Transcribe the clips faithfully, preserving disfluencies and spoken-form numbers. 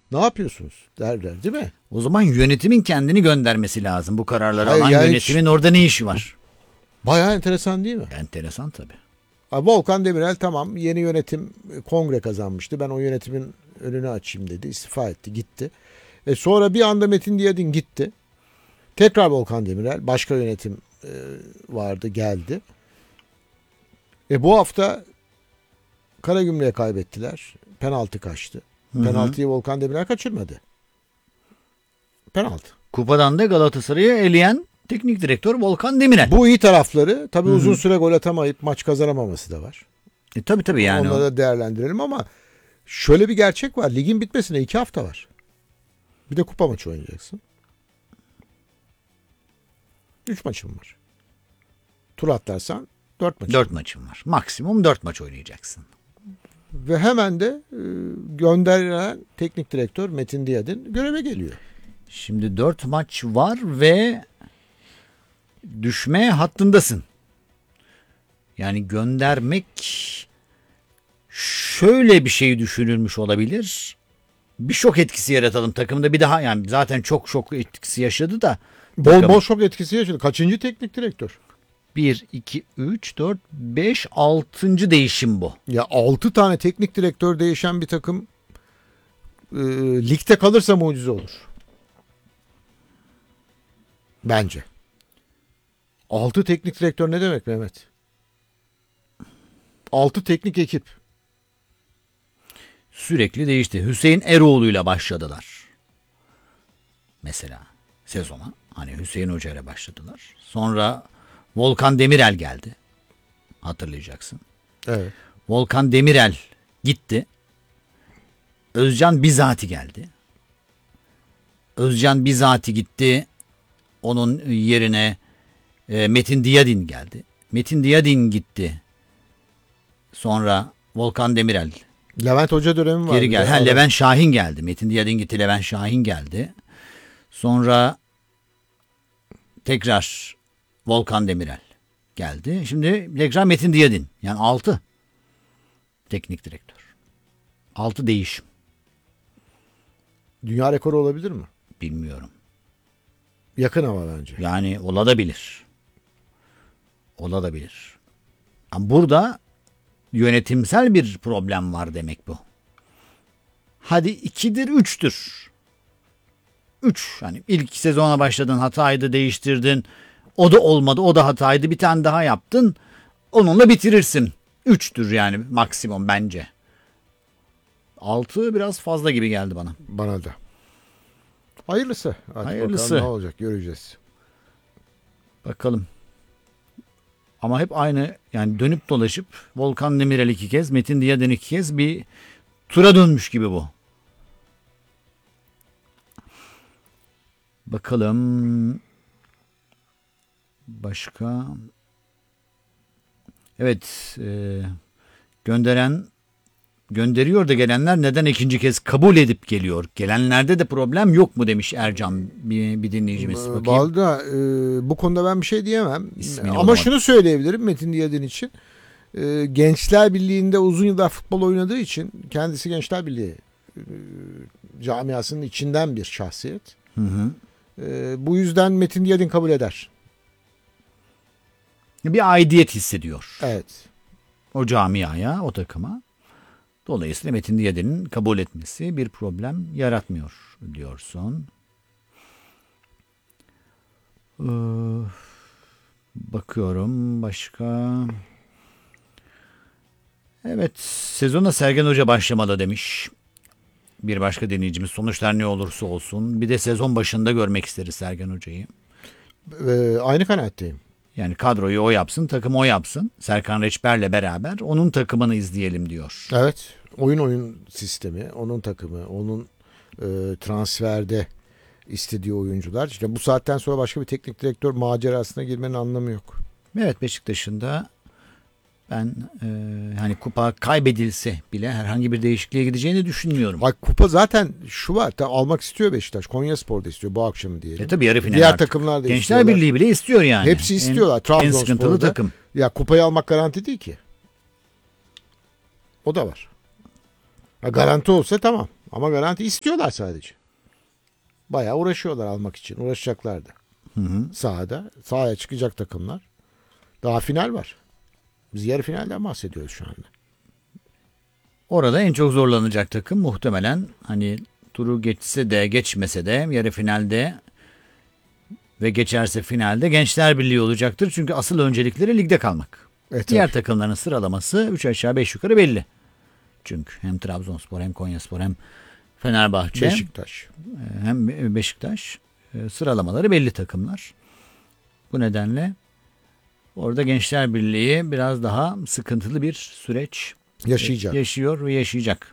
Ne yapıyorsunuz derler değil mi? O zaman yönetimin kendini göndermesi lazım. Bu kararları Hayır, alan yani yönetimin orada ne işi var? Bayağı enteresan değil mi? Enteresan tabii. Volkan Demirel tamam, yeni yönetim kongre kazanmıştı. Ben o yönetimin önünü açayım dedi. İstifa etti, gitti. E sonra bir anda Metin Diyadin gitti. Tekrar Volkan Demirel, başka yönetim e, vardı, geldi. E bu hafta Karagümrük'e kaybettiler. Penaltı kaçtı. Hı hı. Penaltıyı Volkan Demirel kaçırmadı. Penaltı. Kupadan da Galatasaray'ı eleyen teknik direktör Volkan Demirel. Bu iyi tarafları. Tabii Hı-hı. uzun süre gol atamayıp maç kazanamaması da var. E, tabii tabii yani. Onları o... da değerlendirelim ama şöyle bir gerçek var. Ligin bitmesine iki hafta var. Bir de kupa maçı oynayacaksın. Üç maçın var. Tur atlarsan dört maçın. Dört maçın var. Maksimum dört maç oynayacaksın. Ve hemen de e, gönderilen teknik direktör Metin Diyadin göreve geliyor. Şimdi dört maç var ve düşme hattındasın. Yani göndermek, şöyle bir şey düşünülmüş olabilir. Bir şok etkisi yaratalım takımda, bir daha, yani zaten çok şok etkisi yaşadı da. Bol takım. bol şok etkisi yaşadı. Kaçıncı teknik direktör? bir, iki, üç, dört, beş, altıncı değişim bu. Ya altı tane teknik direktör değişen bir takım e, ligde kalırsa mucize olur. Bence. altı teknik direktör ne demek Mehmet? altı teknik ekip. Sürekli değişti. Hüseyin Eroğlu'yla başladılar. Mesela sezona. Hani Hüseyin Hoca ile başladılar. Sonra Volkan Demirel geldi. Hatırlayacaksın. Evet. Volkan Demirel gitti. Özcan Bizati geldi. Özcan Bizati gitti. Onun yerine e, Metin Diyadin geldi. Metin Diyadin gitti. Sonra Volkan Demirel. Levent Hoca dönemi var. Geri geldi. Ha, Levent Şahin geldi. Metin Diyadin gitti. Levent Şahin geldi. Sonra tekrar Volkan Demirel geldi. Şimdi tekrar Metin Diyadin. Yani altı teknik direktör. altı değişim. Dünya rekoru olabilir mi? Bilmiyorum. Yakın ama bence. Yani olabilir. Olabilir. Ama burada yönetimsel bir problem var demek bu. Hadi ikidir, üçtür. Üç. Hani ilk sezona başladın, hataydı, değiştirdin. O da olmadı, o da hataydı. Bir tane daha yaptın. Onunla bitirirsin. Üçtür yani maksimum bence. Altı biraz fazla gibi geldi bana. Bana da. Hayırlısı. Hadi Hayırlısı. bakalım ne olacak, göreceğiz. Bakalım. Ama hep aynı, yani dönüp dolaşıp Volkan Demirel iki kez, Metin Diyadin iki kez bir tura dönmüş gibi bu. Bakalım. Başka. Evet. E, gönderen gönderiyor da gelenler neden ikinci kez kabul edip geliyor? Gelenlerde de problem yok mu demiş Ercan, bir, bir dinleyicimiz. Vallahi e, bu konuda ben bir şey diyemem. İsmini Ama bulamadım. şunu söyleyebilirim Metin Diyadin için. E, Gençler Birliği'nde uzun yıllar futbol oynadığı için, kendisi Gençler Birliği e, camiasının içinden bir şahsiyet. Hı hı. E, bu yüzden Metin Diyadin kabul eder. Bir aidiyet hissediyor. Evet. O camiaya, o takıma. Dolayısıyla Metin Diyadin'in kabul etmesi bir problem yaratmıyor diyorsun. Ee, bakıyorum başka. Evet, sezona Sergen Hoca başlamalı demiş. Bir başka dinleyicimiz, sonuçlar ne olursa olsun. Bir de sezon başında görmek isteriz Sergen Hoca'yı. E, aynı kanaatteyim. Yani kadroyu o yapsın, takımı o yapsın. Serkan Reçber'le beraber onun takımını izleyelim diyor. Evet. Oyun oyun sistemi, onun takımı, onun e, transferde istediği oyuncular. İşte bu saatten sonra başka bir teknik direktör macerasına girmenin anlamı yok. Evet, Beşiktaş'ın da ben e, hani kupa kaybedilse bile herhangi bir değişikliğe gideceğini düşünmüyorum. Bak, kupa zaten şu var. Ta, almak istiyor Beşiktaş. Konyaspor da istiyor bu akşamı diyelim. E tabii yarı final Diğer artık. takımlar da Gençler istiyorlar. Birliği bile istiyor yani. Hepsi istiyorlar. En, en Trabzonspor'da. sıkıntılı takım. Ya kupayı almak garanti değil ki. O da var. Ha, garanti olsa tamam. Ama garanti istiyorlar sadece. Bayağı uğraşıyorlar almak için. Uğraşacaklardı. Hı hı. Sahada. Sahaya çıkacak takımlar. Daha final var. Biz yarı finalden bahsediyoruz şu anda. Orada en çok zorlanacak takım muhtemelen hani turu geçse de geçmese de yarı finalde ve geçerse finalde Gençler Birliği olacaktır. Çünkü asıl öncelikleri ligde kalmak. Evet, Diğer tabii. takımların sıralaması üç aşağı beş yukarı belli. Çünkü hem Trabzonspor hem Konyaspor hem Fenerbahçe Beşiktaş. hem Beşiktaş e, sıralamaları belli takımlar. Bu nedenle orada Gençler Birliği biraz daha sıkıntılı bir süreç Yaşayacak. yaşıyor ve yaşayacak.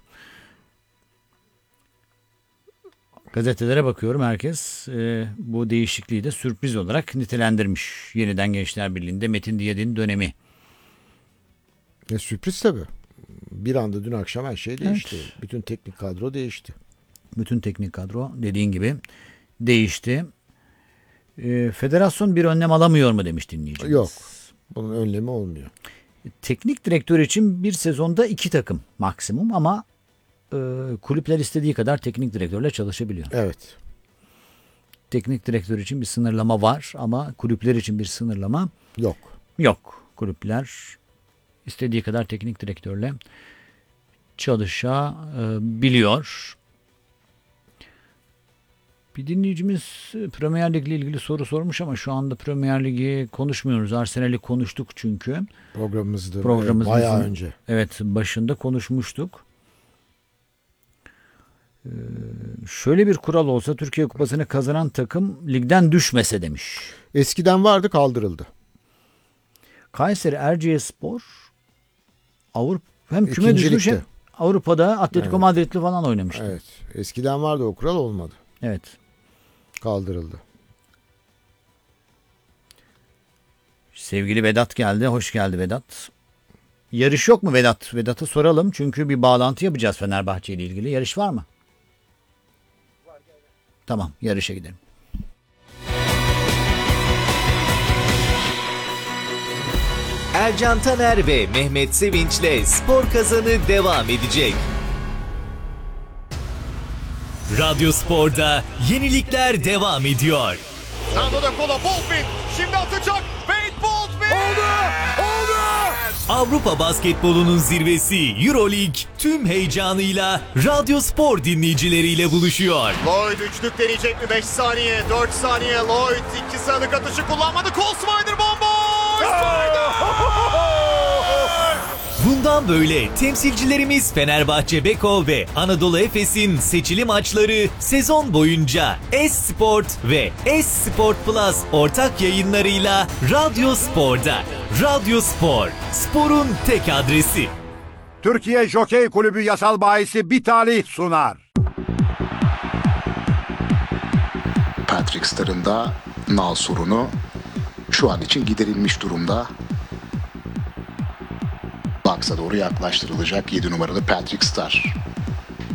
Gazetelere bakıyorum, herkes e, bu değişikliği de sürpriz olarak nitelendirmiş. Yeniden Gençler Birliği'nde Metin Diyadin dönemi. Ne sürpriz tabii. Bir anda dün akşam her şey değişti. Bütün teknik kadro değişti. Bütün teknik kadro dediğin gibi değişti. E, federasyon bir önlem alamıyor mu demiş dinleyicimiz. Yok. Bunun önlemi olmuyor. Teknik direktör için bir sezonda iki takım maksimum ama e, kulüpler istediği kadar teknik direktörle çalışabiliyor. Evet. Teknik direktör için bir sınırlama var ama kulüpler için bir sınırlama Yok. yok. Kulüpler istediği kadar teknik direktörle çalışabiliyor. Bir dinleyicimiz Premier Lig ile ilgili soru sormuş ama şu anda Premier Lig'i konuşmuyoruz. Arsenal'i konuştuk çünkü. Programımızda Programımızın- bayağı önce. Evet, başında konuşmuştuk. Ee, şöyle bir kural olsa Türkiye Kupası'nı kazanan takım ligden düşmese demiş. Eskiden vardı, kaldırıldı. Kayseri Erciyesspor Avrupa hem küme İkincilikte. düşmüş hem Avrupa'da Atletico Evet. Madrid'li falan oynamıştı. Evet. Eskiden vardı o kural, olmadı. Evet. Kaldırıldı. Sevgili Vedat geldi. Hoş geldi Vedat. Yarış yok mu Vedat? Vedat'a soralım çünkü bir bağlantı yapacağız Fenerbahçe ile ilgili. Yarış var mı? Tamam, yarışa gidelim. Ercan Taner ve Mehmet Sevinç'le Spor Kazanı devam edecek. Radyo Spor'da yenilikler devam ediyor. Nando da Cola, Boltman şimdi atacak. Wade Boltman! Oldu! Oldu! Avrupa basketbolunun zirvesi Euroleague tüm heyecanıyla Radyo Spor dinleyicileriyle buluşuyor. Lloyd üçlük deneyecek mi? beş saniye, dört saniye. Lloyd iki sayılık atışı kullanmadı. Cole Snyder bomboş! Snyder! Bundan böyle temsilcilerimiz Fenerbahçe Beko ve Anadolu Efes'in seçili maçları sezon boyunca S-Sport ve S-Sport Plus ortak yayınlarıyla Radyo Spor'da. Radyo Spor, sporun tek adresi. Türkiye Jokey Kulübü yasal bahisi bir talih sunar. Patrick Star'ın da nal sorunu şu an için giderilmiş durumda. Box'a doğru yaklaştırılacak yedi numaralı Patrick Star.